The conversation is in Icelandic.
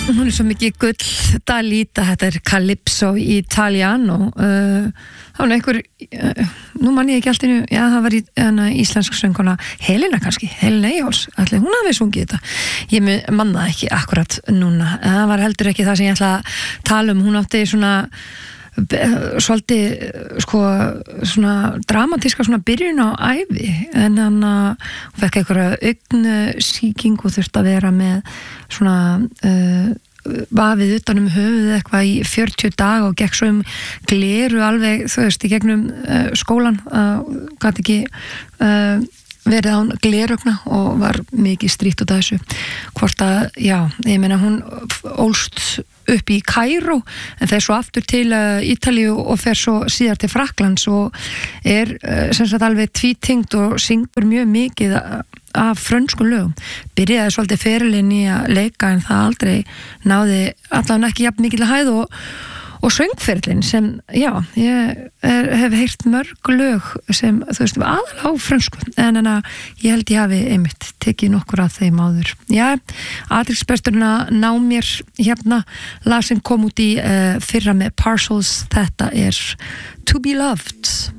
Hún er svo mikið gull Dalita, þetta Calypso í Italiano það var einhver nú man ég ekki allt innu, já það var íslensk söngkona Helena kannski, Helena Eyjóls ætli hún hafi sungið þetta ég man það ekki akkurat núna það var heldur ekki það sem ég ætla að tala hún átti svona svolítið sko svona dramatíska svona byrjun á ævi en hann fekk einhverja augnsýking og þurfti að vera með svona vafið utan höfuð eitthvað í 40 daga og gekk svo gleru alveg þú veist í gegnum skólan gat ekki verið án glerugna og var mikið strítt út af þessu hvort að, já, ég meina hún ólst upp í Kaíró en fer svo aftur til Ítalíu og fer svo síðar til Frakklands og sem sagt alveg tvítengt og syngur mjög mikið af frönskum lögum byrjaði svolítið ferilinn í að leika en það aldrei náði allavega ekki jafn mikil að hæð og söngferlinn sem, já, ég hef heyrt mörg lög sem, þú veist, aðalega á frönsku en ég held ég hafi einmitt tekið nokkur af þeim áður. Já, aðriksbesturinn að ná mér hérna, lag sem kom út í fyrra með Parcels, þetta To Be Loved.